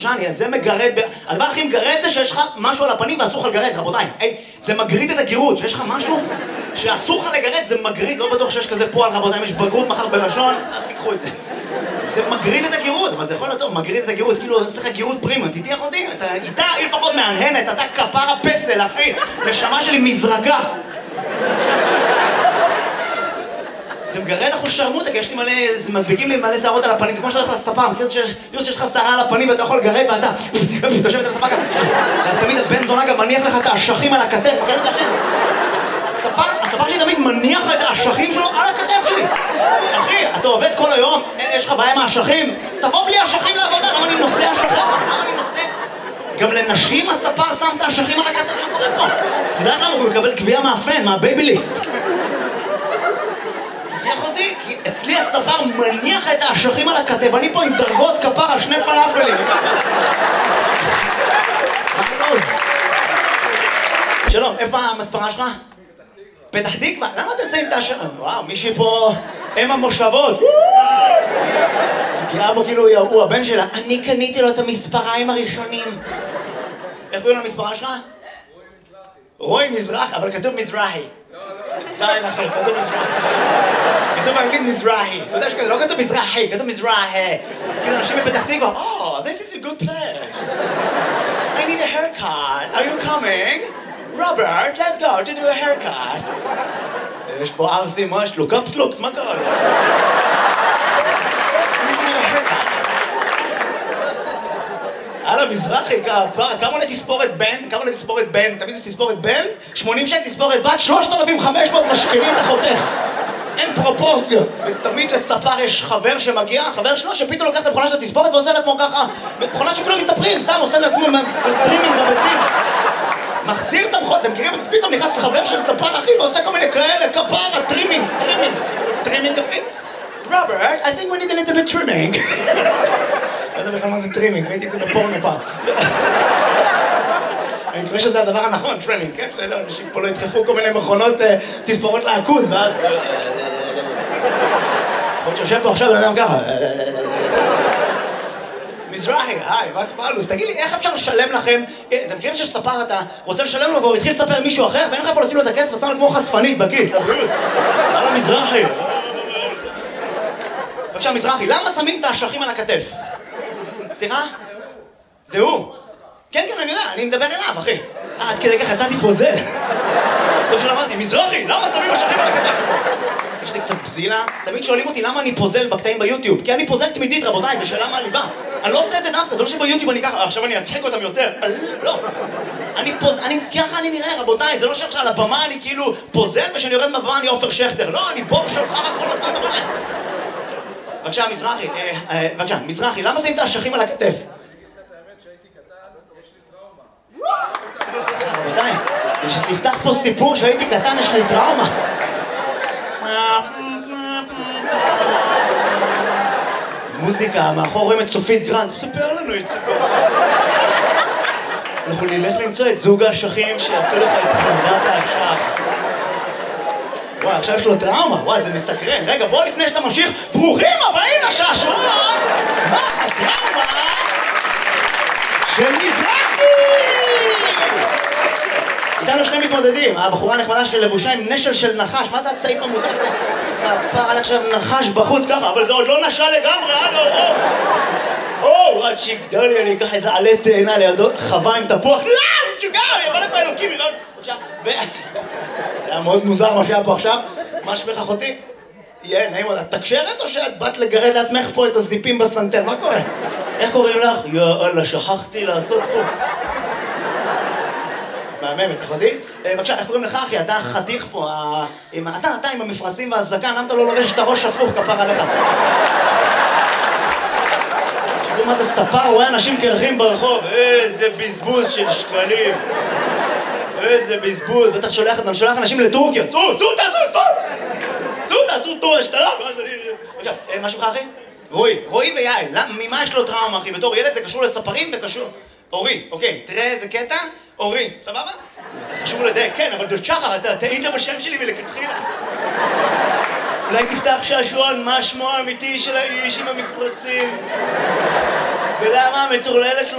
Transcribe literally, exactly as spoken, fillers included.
זה מגרד, הדבר הכי מגרד זה שיש לך משהו על הפנים ואסור לך לגרד, רבותיי. זה מגריד את הגירות, שיש לך משהו שאסור לך לגרד, זה מגריד, לא בטוח שיש כזה פועל, רבותיי, אם יש בגרות מחר בלשון, אל תיקחו את זה. זה מגריד את הגירות, אבל זה יכול להיות טוב, מגריד את הגירות, כאילו עושה לך גירות פרימה, תתיח אותי? אתה איתה, היא לפחות מהנהנת, אתה כפרה פסל, אחי, נשמה שלי מזרקה. זה מגרד אחוז שרמוטה, כי יש לי מלא, זה מדביקים לי מלא שערות על הפנים, זה כמו שאתה הולך לספה, מכיר שיש לך שערה על הפנים ואתה יכול לגרד ואתה תושבת על הספה ככה. תמיד הבן זונה גם מניח לך את האשכים על הכתף, מכיר את זה השם? הספה שלי תמיד מניח את האשכים שלו על הכתף שלי. אחי, אתה עובד כל היום, יש לך בעיה עם האשכים? תבוא בלי האשכים לעבודה, למה אני נושא אשכים? למה אני נושא? גם לנשים הספה שם את האשכים על הכתף, מה קורה פה? אתה יודע למה? הוא מקבל קביעה מהפן, מהבייביליס. כי אצלי הספר מניח את האשכים על הכתב, אני פה עם דרגות כפרה, שני פלאפלים. שלום, איפה המספרה שלך? פתח תקווה? למה אתה שמים את האשכים? וואו, מישהי פה אם המושבות. תראה בו כאילו הוא הבן שלה. אני קניתי לו את המספריים הראשונים. איך קוראים למספרה שלך? רוי מזרחי, אבל כתוב מזרחי. זין אחר, כתוב מזרחי. כתוב באנגלית מזרחי. אתה יודע שכזה, לא כתוב מזרחי, כתוב מזרחי. כאילו אנשים בפתח תקווה, Oh, this is a good place. I need a haircut. Are you coming? Robert, let's go to do a haircut. יש פה ארסי, מה יש לו? קפסלוקס, מה קרה לו? הלאה, מזרחי, כמה עולה תספורת בן? כמה עולה תספורת בן? תמיד זה תספורת בן? שמונים שקל תספורת בת, שלושת אלפים וחמש מאות משכני את החותך. אין פרופורציות. ותמיד לספר יש חבר שמגיע, חבר שלו שפתאום לוקח את המכונה של התספורת ועושה לעצמו ככה. מכונה שכולם מסתפרים, סתם עושה לעצמו סטרימינג בביצים. מחזיר את המכונה, אתם מכירים? אז פתאום נכנס חבר של ספר אחי ועושה כל מיני כאלה, כפרה, טרימינג, טרימינג. טרימינג אחי? Robert, I think we need a little bit trimming. לא יודע בכלל מה זה טרימינג, ראיתי את זה בפורנו פעם. אני מקווה שזה הדבר הנכון, טרימינג, כן? שלא, אנשים פה לא ידחפו כל מיני מכונות תספורות לעכוז, ואז... יכול להיות שיושב פה עכשיו בן אדם ככה. מזרחי, היי, מה קבלוס? תגיד לי, איך אפשר לשלם לכם? אתם מכירים שספר אתה רוצה לשלם לו והוא התחיל לספר מישהו אחר ואין לך איפה לשים לו את הכסף ושם לו כמו חשפנית בכיס, לבריאות. הלאה מזרחי. בבקשה מזרחי, למה שמים את האשכים על הכתף? סליחה? זה הוא? כן, כן, אני יודע, אני מדבר אליו, אחי. אה, עד כדי ככה, יצאתי פוזל. טוב שלא אמרתי, מזרחי, למה שמים אשכים על הכתף? יש לי קצת פזילה. תמיד שואלים אותי למה אני פוזל בקטעים ביוטיוב. כי אני פוזל תמידית, רבותיי, זה שאלה מהליבה. אני לא עושה את זה דווקא, זה לא שביוטיוב אני ככה, עכשיו אני אצחק אותם יותר. לא. אני פוזל, ככה אני נראה, רבותיי, זה לא שעכשיו על הבמה אני כאילו פוזל, ושאני יורד מהבמה אני עופר שכטר. לא, אני בור שלך כל הזמן, רבותיי. בבקשה, מזרחי, בבקשה, מזרחי, למה שמים את האשכים על הכתף? רבותיי, נפתח פה סיפור שהייתי קטן, יש לי טראומה. מוזיקה, מאחור רואים את צופית גרנד, ספר לנו את סיפור. אנחנו נלך למצוא את זוג האשכים שיעשו לך את חרדת האשך. וואי, עכשיו יש לו טראומה, וואי, זה מסקרן. רגע, בוא לפני שאתה ממשיך, ברוכים הבאים לשעשוע! מה הטראומה של מזרחי? איתנו שני מתמודדים, הבחורה הנחמדה של לבושה עם נשל של נחש, מה זה הצעיף המוזר הזה? הפער על עכשיו נחש בחוץ ככה, אבל זה עוד לא נשל לגמרי, הלו, או! או, עד שיגדל לי, אני אקח איזה עלה תאנה לידו, חווה עם תפוח, לא, תשוגע, אני אבוא לפה אלוקים, לא, בבקשה, ו... זה היה מאוד מוזר מה שהיה פה עכשיו, מה שמך אחותי? יהיה, נעים עוד, את תקשרת או שאת באת לגרד לעצמך פה את הזיפים בסנטר, מה קורה? איך קוראים לך? יאללה, שכחתי לעשות פה. מהממת, אחותי? בבקשה, איך קוראים לך אחי? אתה חתיך פה, אתה, אתה עם המפרצים והזקן, למה אתה לא לובש את הראש הפוך כפר עליך? תשמעו מה זה ספר, רואה אנשים קרחים ברחוב, איזה בזבוז של שקלים. איזה בזבוז, בטח שולח, אתה שולח אנשים לטורקיה, סו, סו, תעשו, סו! סו, תעשו טור השתלה, ואז אני... בבקשה, משהו לך אחי? רועי, רועי ויעל, ממה יש לו טראומה אחי? בתור ילד זה קשור לספרים וקשור... אורי, אוקיי, תראה איזה קטע, אורי, סבבה? זה חשוב לדייק, כן, אבל דוצ'חר, אתה טעית בשם שלי ולכתחילה. אולי תפתח שעשועון, מה שמו האמיתי של האיש עם המפרצים? ולמה המטורללת לא